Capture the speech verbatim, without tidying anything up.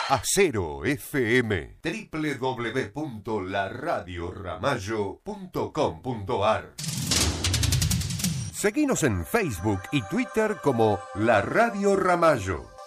Acero F M, doble u doble u doble u punto la radio ramallo punto com punto a r. Seguinos en Facebook y Twitter como La Radio Ramallo.